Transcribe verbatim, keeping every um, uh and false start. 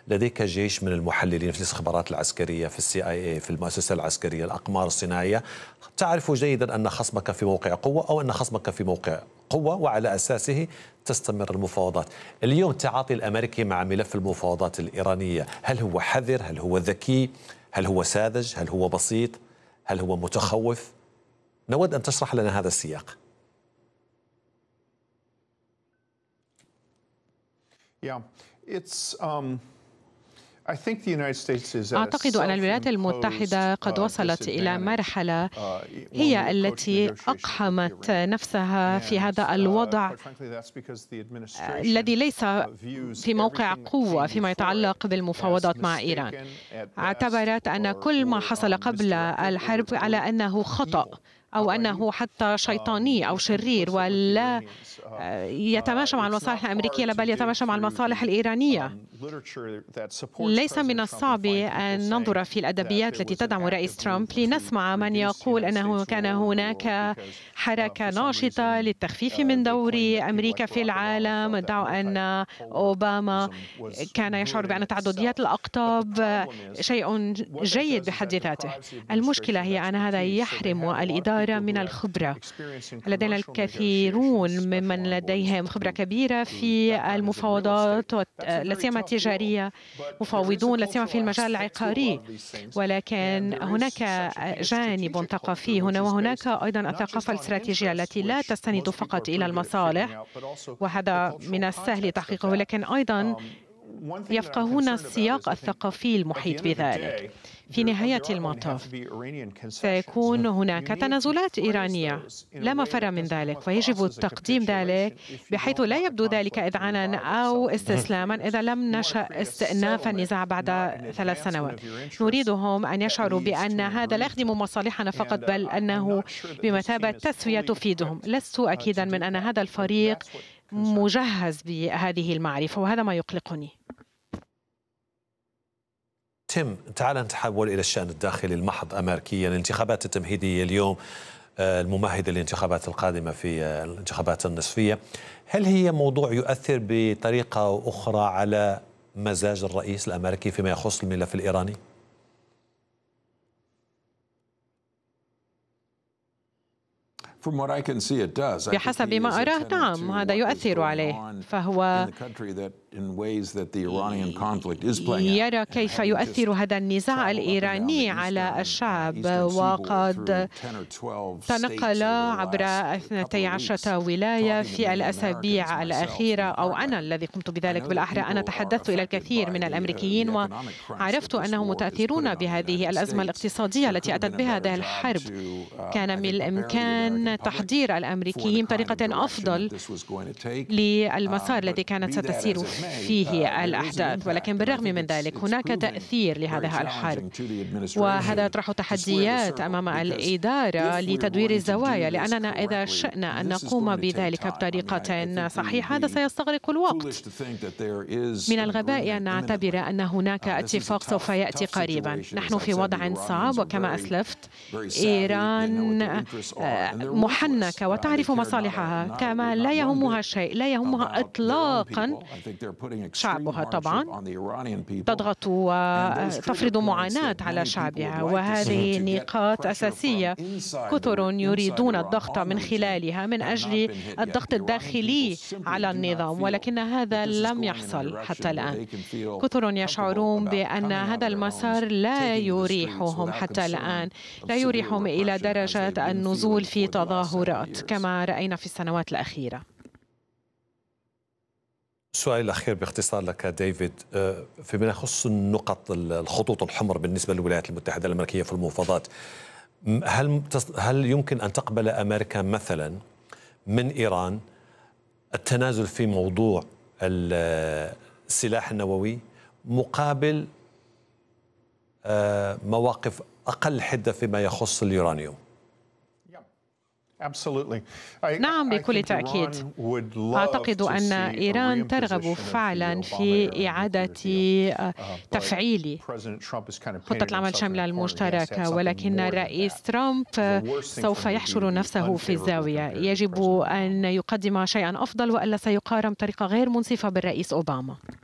لديك جيش من المحللين في الاستخبارات العسكرية، في السي اي اي، في المؤسسة العسكرية، الأقمار الصناعية، تعرف جيدا أن خصمك في موقع قوة أو أن خصمك في موقع قوة، وعلى أساسه تستمر المفاوضات. اليوم التعاطي الأمريكي مع ملف المفاوضات الإيرانية، هل هو حذر؟ هل هو ذكي؟ هل هو ساذج؟ هل هو بسيط؟ هل هو متخوف؟ نود أن تشرح لنا هذا السياق. Yeah, it's um أعتقد أن الولايات المتحدة قد وصلت إلى مرحلة هي التي أقحمت نفسها في هذا الوضع الذي ليس في موقع قوة فيما يتعلق بالمفاوضات مع إيران. اعتبرت أن كل ما حصل قبل الحرب على أنه خطأ أو أنه حتى شيطاني أو شرير ولا يتماشى مع المصالح الأمريكية بل يتماشى مع المصالح الإيرانية. ليس من الصعب أن ننظر في الأدبيات التي تدعم الرئيس ترامب لنسمع من يقول أنه كان هناك حركة ناشطة للتخفيف من دور أمريكا في العالم، ادعوا أن أوباما كان يشعر بأن تعدديات الأقطاب شيء جيد بحد ذاته. المشكلة هي أن هذا يحرم الإدارة من الخبرة. لدينا الكثيرون ممن لديهم خبرة كبيرة في المفاوضات لا سيما التجارية، مفاوضون لا سيما في المجال العقاري، ولكن هناك جانب ثقافي هنا، وهناك أيضا الثقافة الاستراتيجية التي لا تستند فقط إلى المصالح، وهذا من السهل تحقيقه، لكن أيضا يفقهون السياق الثقافي المحيط بذلك. في نهاية المطاف سيكون هناك تنازلات إيرانية، لا مفر من ذلك، ويجب تقديم ذلك بحيث لا يبدو ذلك إذعانا أو استسلاما إذا لم نشأ استئناف النزاع بعد ثلاث سنوات. نريدهم أن يشعروا بأن هذا لا يخدم مصالحنا فقط بل أنه بمثابة تسوية تفيدهم. لست أكيدا من أن هذا الفريق مجهز بهذه المعرفة، وهذا ما يقلقني. تم، تعال نتحول إلى الشأن الداخلي المحض أمريكيا. الانتخابات التمهيدية اليوم الممهدة للانتخابات القادمة في الانتخابات النصفية، هل هي موضوع يؤثر بطريقة أو أخرى على مزاج الرئيس الأمريكي فيما يخص الملف الإيراني؟ بحسب ما أراه نعم، هذا يؤثر عليه، فهو يرى كيف يؤثر هذا النزاع الإيراني على الشعب، وقد تنقل عبر اثنتي عشرة ولاية في الأسابيع الأخيرة، أو أنا الذي قمت بذلك بالأحرى. أنا تحدثت إلى الكثير من الأمريكيين وعرفت أنهم متأثرون بهذه الأزمة الاقتصادية التي أتت بها هذه الحرب. كان من الإمكان تحضير الأمريكيين طريقة أفضل للمسار الذي كانت ستسير فيه الأحداث، ولكن بالرغم من ذلك هناك تأثير لهذا الحرب، وهذا يطرح تحديات أمام الإدارة لتدوير الزوايا، لأننا إذا شئنا أن نقوم بذلك بطريقة صحيحة هذا سيستغرق الوقت. من الغباء أن نعتبر أن هناك اتفاق سوف يأتي قريبا. نحن في وضع صعب، وكما أسلفت إيران محنكة وتعرف مصالحها، كما لا يهمها شيء، لا يهمها إطلاقا شعبها. طبعا تضغط وتفرض معاناة على شعبها، وهذه نقاط أساسية كثر يريدون الضغط من خلالها من أجل الضغط الداخلي على النظام، ولكن هذا لم يحصل حتى الآن. كثر يشعرون بأن هذا المسار لا يريحهم حتى الآن، لا يريحهم إلى درجة النزول في تظاهرات كما رأينا في السنوات الأخيرة. السؤال الأخير باختصار لك ديفيد، فيما يخص النقط الخطوط الحمر بالنسبة للولايات المتحدة الأمريكية في المفاوضات، هل هل يمكن أن تقبل أمريكا مثلا من إيران التنازل في موضوع السلاح النووي مقابل مواقف أقل حدة فيما يخص اليورانيوم؟ نعم بكل تأكيد. أعتقد أن إيران ترغب فعلا في إعادة تفعيل خطة العمل الشاملة المشتركة، ولكن الرئيس ترامب سوف يحشر نفسه في الزاوية. يجب أن يقدم شيئا أفضل، وإلا سيقارن بطريقة غير منصفة بالرئيس أوباما.